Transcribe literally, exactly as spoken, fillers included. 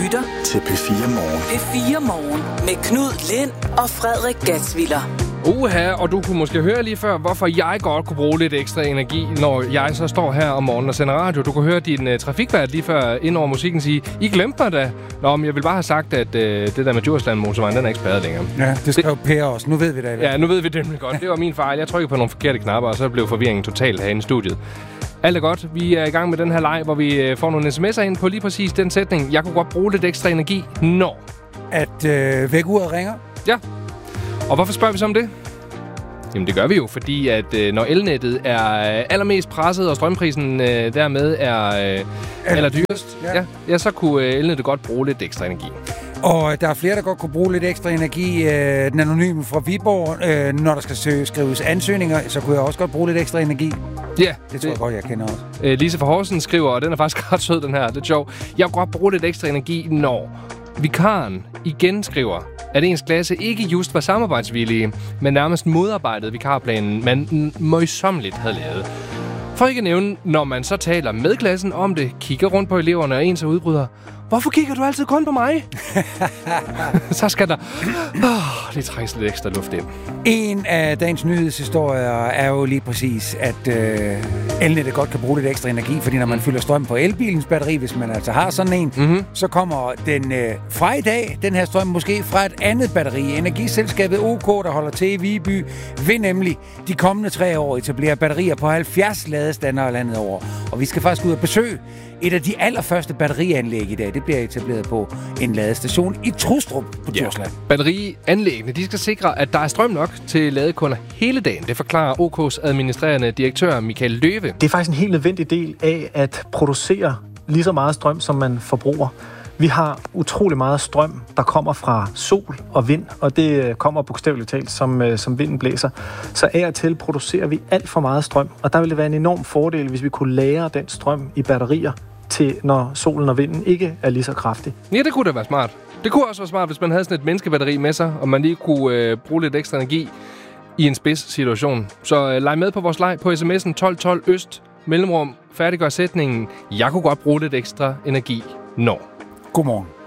lytter til P fire Morgen. P fire Morgen med Knud Lind og Frederik Gatsviller. Uha, og du kunne måske høre lige før, hvorfor jeg godt kunne bruge lidt ekstra energi, når jeg så står her om morgenen og sender radio. Du kunne høre din uh, trafikvært lige før ind over musikken sige, I glemte mig da. Nå, men jeg vil bare have sagt, at uh, det der med Djursland-motorvejen, den er ikke spadet længere. Ja, det skrev Per også. Nu ved vi det. Ja, nu ved vi det nemlig godt. Det var min fejl. Jeg trykkede på nogle forkerte knapper, og så blev forvirringen totalt herinde i studiet. Alt er godt. Vi er i gang med den her leg, hvor vi får nogle sms'er ind på lige præcis den sætning. Jeg kunne godt bruge lidt ekstra energi, når... At øh, vækkeuret ringer? Ja. Og hvorfor spørger vi så om det? Jamen det gør vi jo, fordi at øh, når elnettet er allermest presset, og strømprisen øh, dermed er øh, allerdyrest, ja. Ja, ja, så kunne øh, elnettet godt bruge lidt ekstra energi. Og der er flere, der godt kunne bruge lidt ekstra energi. Øh, den anonyme fra Viborg, øh, når der skal søge, skrives ansøgninger, så kunne jeg også godt bruge lidt ekstra energi. Ja. Yeah, det tror jeg godt, jeg kender også. Øh, Lise fra Horsens skriver, og den er faktisk ret sød, den her. Det er sjovt. Jeg kunne godt bruge lidt ekstra energi, når vikaren igen skriver, at ens klasse ikke just var samarbejdsvillige, men nærmest modarbejdede vikarplanen, man møjsommeligt havde lavet. For ikke at nævne, når man så taler med klassen om det, kigger rundt på eleverne og en så udbryder, hvorfor kigger du altid kun på mig? Så skal der oh, lige trækkes lidt ekstra luft ind. En af dagens nyhedshistorier er jo lige præcis, at øh, elnettet godt kan bruge lidt ekstra energi, fordi når man fylder strøm på elbilens batteri, hvis man altså har sådan en, mm-hmm. så kommer den øh, fra i dag, den her strøm måske fra et andet batteri. Energiselskabet O K, der holder til i Viby, vil nemlig de kommende tre år etablere batterier på halvfjerds ladestandere landet over. Og vi skal faktisk ud og besøge et af de allerførste batterianlæg i dag. Det bliver etableret på en ladestation i Trustrup på Djursland. Ja. Batterianlæggene, de skal sikre, at der er strøm nok til ladekunder hele dagen. Det forklarer O K's administrerende direktør Michael Løve. Det er faktisk en helt nødvendig del af at producere lige så meget strøm, som man forbruger. Vi har utrolig meget strøm, der kommer fra sol og vind, og det kommer bogstaveligt talt, som, som vinden blæser. Så af og til producerer vi alt for meget strøm, og der ville det være en enorm fordel, hvis vi kunne lagre den strøm i batterier, til når solen og vinden ikke er lige så kraftig. Ja, det kunne da være smart. Det kunne også være smart, hvis man havde sådan et menneskebatteri med sig, og man lige kunne øh, bruge lidt ekstra energi i en spids situation. Så øh, leg med på vores leg på sms'en tolv tolv øst, mellemrum, færdiggør sætningen, jeg kunne godt bruge lidt ekstra energi, når. Godmorgen.